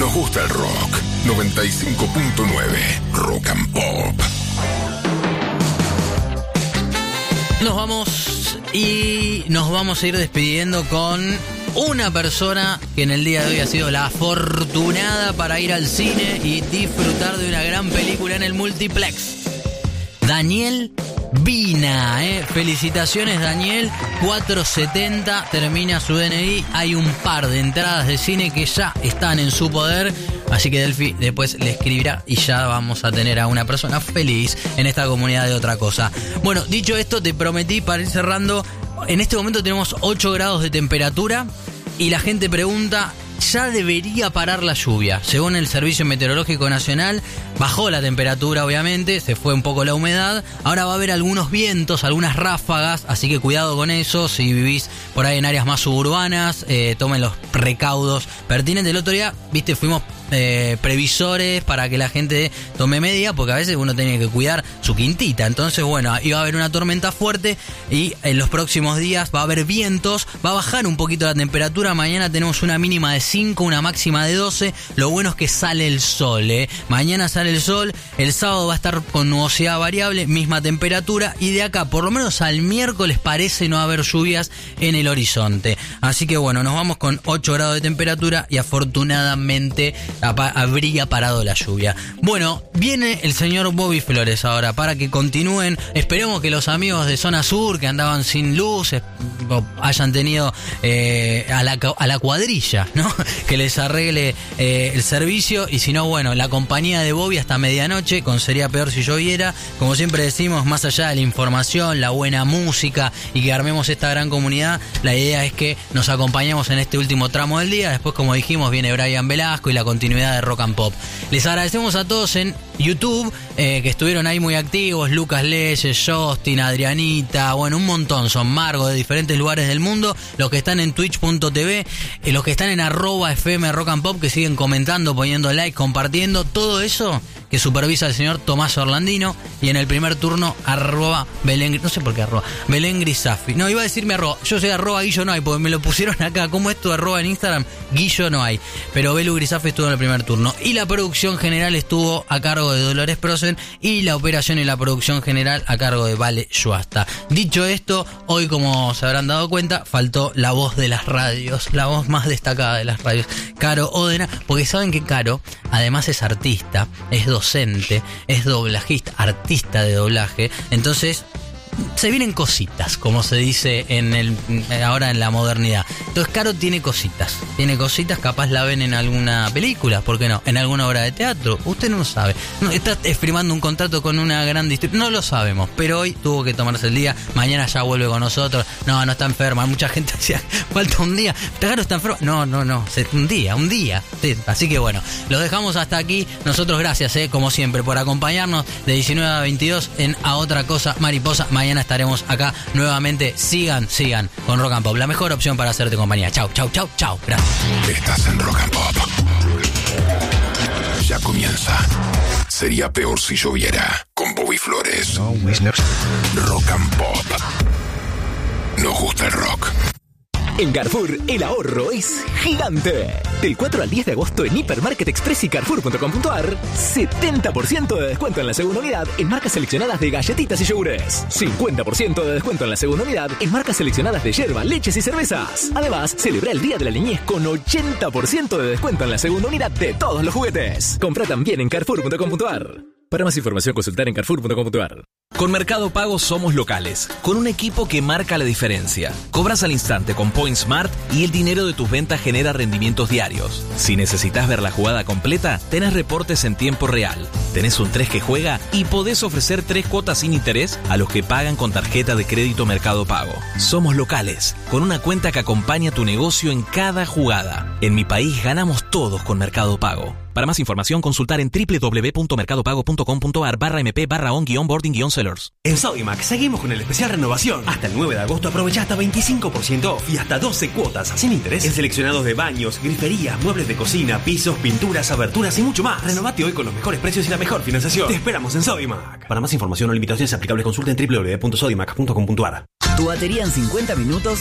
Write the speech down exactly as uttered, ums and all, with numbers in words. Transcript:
Nos gusta el rock. noventa y cinco punto nueve Rock and Pop. Nos vamos y nos vamos a ir despidiendo con una persona que en el día de hoy ha sido la afortunada para ir al cine y disfrutar de una gran película en el multiplex. Daniel Vina, eh. Felicitaciones, Daniel. cuatrocientos setenta termina su D N I. Hay un par de entradas de cine que ya están en su poder. Así que Delphi después le escribirá y ya vamos a tener a una persona feliz en esta comunidad de Otra Cosa. Bueno, dicho esto, te prometí para ir cerrando. En este momento tenemos ocho grados de temperatura y la gente pregunta, ¿ya debería parar la lluvia? Según el Servicio Meteorológico Nacional, bajó la temperatura obviamente, se fue un poco la humedad, ahora va a haber algunos vientos, algunas ráfagas, así que cuidado con eso, si vivís por ahí en áreas más suburbanas, eh, tomen los recaudos pertinentes. El otro día, viste, fuimos eh, previsores para que la gente tome medida, porque a veces uno tiene que cuidar su quintita, entonces bueno, iba a haber una tormenta fuerte y en los próximos días va a haber vientos, va a bajar un poquito la temperatura, mañana tenemos una mínima de cinco, una máxima de doce, lo bueno es que sale el sol, ¿eh? Mañana sale el sol, el sábado va a estar con nubosidad variable, misma temperatura, y de acá por lo menos al miércoles parece no haber lluvias en el horizonte, así que bueno, nos vamos con ocho grados de temperatura y afortunadamente habría parado la lluvia. Bueno, viene el señor Bobby Flores ahora para que continúen. Esperemos que los amigos de Zona Sur que andaban sin luz eh, hayan tenido eh, a, la, a la cuadrilla, ¿no? Que les arregle eh, el servicio, y si no, bueno, la compañía de Bobby hasta medianoche, con Sería Peor Si Lloviera. Como siempre decimos, más allá de la información, la buena música y que armemos esta gran comunidad, la idea es que nos acompañemos en este último tramo del día. Después, como dijimos, viene Brian Velasco y la continuidad de Rock and Pop. Les agradecemos a todos en YouTube eh, que estuvieron ahí muy activos: Lucas Leyes, Justin, Adrianita, bueno, un montón, son Margo de diferentes lugares del mundo, los que están en twitch punto tv, eh, los que están en arroba fm rock and pop, que siguen comentando, poniendo like, compartiendo, todo eso que supervisa el señor Tomás Orlandino, y en el primer turno arroba Belén, no sé por qué arroba Belén Grisafi, no, iba a decirme arroba, yo soy arroba Guillo No Hay, porque me lo pusieron acá, ¿cómo es tu arroba en Instagram? Guillo No Hay, pero Belu Grisafi estuvo en el primer turno, y la producción general estuvo a cargo de Dolores Prosen, y la operación y la producción general a cargo de Vale Yuasta. Dicho esto, hoy, como se habrán dado cuenta, faltó la voz de las radios, la voz más destacada de las radios, Caro Odena, porque saben que Caro además es artista, es docente, es doblajista, artista de doblaje, entonces se vienen cositas, como se dice en el ahora en la modernidad. Entonces Caro tiene cositas, tiene cositas, capaz la ven en alguna película, ¿por qué no? En alguna obra de teatro, usted no lo sabe. No, está firmando un contrato con una gran distribuidora, no lo sabemos, pero hoy tuvo que tomarse el día, mañana ya vuelve con nosotros. No, no está enferma, mucha gente decía, falta un día, Caro está enferma. No, no, no, un día, un día. Sí, así que bueno, los dejamos hasta aquí. Nosotros gracias, eh, como siempre, por acompañarnos de diecinueve a veintidós en A Otra Cosa Mariposa. Mañana estaremos acá nuevamente. Sigan, sigan con Rock and Pop, la mejor opción para hacerte compañía. Chau, chau, chau, chau. Gracias. Estás en Rock and Pop. Ya comienza. Sería Peor Si Lloviera con Bobby Flores. Rock and Pop. Nos gusta el rock. En Carrefour, el ahorro es gigante. Del cuatro al diez de agosto en Hipermarket Express y Carrefour punto com punto ar, setenta por ciento de descuento en la segunda unidad en marcas seleccionadas de galletitas y yogures. cincuenta por ciento de descuento en la segunda unidad en marcas seleccionadas de yerba, leches y cervezas. Además, celebra el Día de la Niñez con ochenta por ciento de descuento en la segunda unidad de todos los juguetes. Compra también en Carrefour punto com punto ar. Para más información, consultar en Carrefour punto com punto ar. Con Mercado Pago somos locales, con un equipo que marca la diferencia. Cobras al instante con Point Smart y el dinero de tus ventas genera rendimientos diarios. Si necesitas ver la jugada completa, tenés reportes en tiempo real. Tenés un tres que juega y podés ofrecer tres cuotas sin interés a los que pagan con tarjeta de crédito Mercado Pago. Somos locales, con una cuenta que acompaña tu negocio en cada jugada. En mi país ganamos todos con Mercado Pago. Para más información, consultar en doble u doble u doble u punto mercado pago punto com punto ar barra mp barra on guión boarding guión sellers. En Sodimac seguimos con el especial renovación. Hasta el nueve de agosto aprovecha hasta veinticinco por ciento off y hasta doce cuotas sin interés en seleccionados de baños, griferías, muebles de cocina, pisos, pinturas, aberturas y mucho más. Renovate hoy con los mejores precios y la mejor financiación. Te esperamos en Sodimac. Para más información o limitaciones aplicables, consulta en doble u doble u doble u punto sodimac punto com punto ar. Tu batería en cincuenta minutos